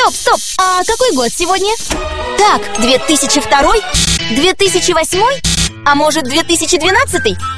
Стоп! А какой год сегодня? Так, 2002, 2008, а может 2012?